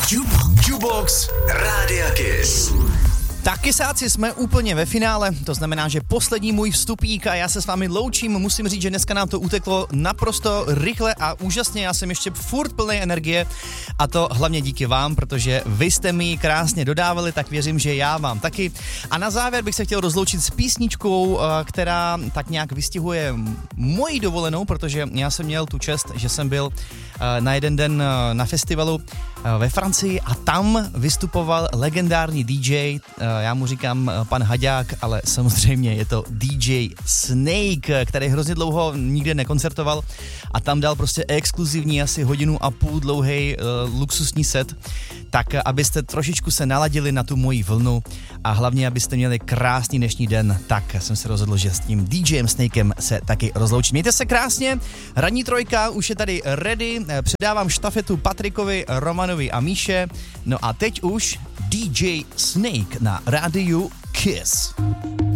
Jukebox Rádia Kiss. Tak kysáci, jsme úplně ve finále, to znamená, že poslední můj vstupík a já se s vámi loučím. Musím říct, že dneska nám to uteklo naprosto rychle a úžasně, já jsem ještě furt plný energie a to hlavně díky vám, protože vy jste mi ji krásně dodávali, tak věřím, že já vám taky. A na závěr bych se chtěl rozloučit s písničkou, která tak nějak vystihuje moji dovolenou, protože já jsem měl tu čest, že jsem byl na jeden den na festivalu ve Francii a tam vystupoval legendární DJ, já mu říkám pan Haďák, ale samozřejmě je to DJ Snake, který hrozně dlouho nikde nekoncertoval a tam dal prostě exkluzivní asi 1,5 hodiny dlouhý luxusní set, tak abyste trošičku se naladili na tu moji vlnu a hlavně abyste měli krásný dnešní den, tak jsem se rozhodl, že s tím DJem Snakem se taky rozloučím. Mějte se krásně, ranní trojka už je tady ready, předávám štafetu Patrikovi, Romanovi a Míše, no a teď už DJ Snake na rádiu Kiss.